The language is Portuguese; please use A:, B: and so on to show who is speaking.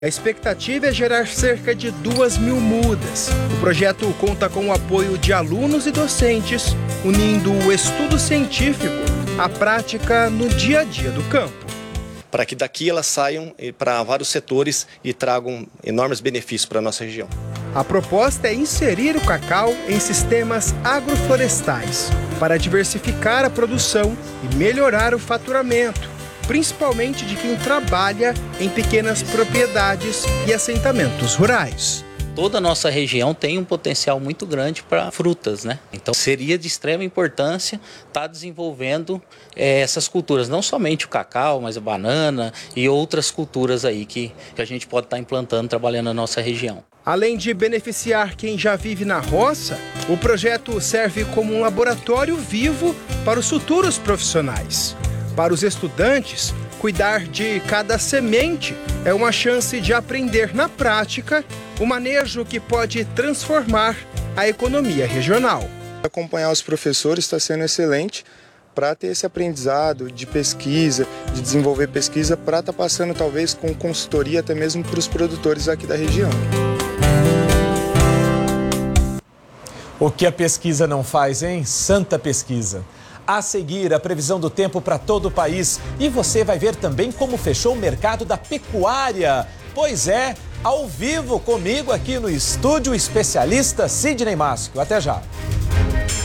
A: A expectativa é gerar cerca de 2.000 mudas. O projeto conta com o apoio de alunos e docentes, unindo o estudo científico à prática no dia a dia do campo.
B: Para que daqui elas saiam para vários setores e tragam enormes benefícios para a nossa região.
A: A proposta é inserir o cacau em sistemas agroflorestais para diversificar a produção e melhorar o faturamento, principalmente de quem trabalha em pequenas propriedades e assentamentos rurais.
C: Toda a nossa região tem um potencial muito grande para frutas, né? Então seria de extrema importância estar desenvolvendo essas culturas, não somente o cacau, mas a banana e outras culturas aí que a gente pode estar implantando, trabalhando na nossa região.
A: Além de beneficiar quem já vive na roça, o projeto serve como um laboratório vivo para os futuros profissionais. Para os estudantes, cuidar de cada semente é uma chance de aprender na prática o manejo que pode transformar a economia regional.
D: Acompanhar os professores está sendo excelente para ter esse aprendizado de pesquisa, de desenvolver pesquisa, para estar passando talvez com consultoria até mesmo para os produtores aqui da região.
E: O que a pesquisa não faz, hein? Santa pesquisa. A seguir, a previsão do tempo para todo o país. E você vai ver também como fechou o mercado da pecuária. Pois é, ao vivo comigo aqui no estúdio, o especialista Sidney Masco. Até já.